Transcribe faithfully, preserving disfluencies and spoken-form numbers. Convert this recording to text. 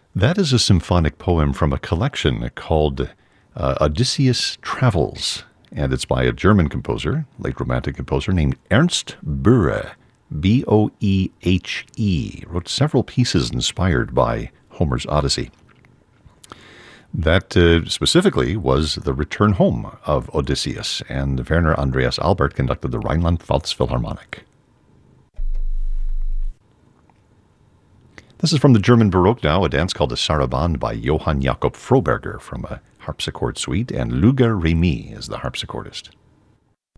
That is a symphonic poem from a collection called uh, Odysseus Travels, and it's by a German composer, late Romantic composer, named Ernst Boehe, B O E H E. Wrote several pieces inspired by Homer's Odyssey. That uh, specifically was the return home of Odysseus, and Werner Andreas Albert conducted the Rheinland-Pfalz Philharmonic. This is from the German Baroque now, a dance called the Sarabande by Johann Jakob Froberger from a harpsichord suite, and Luger Remy is the harpsichordist.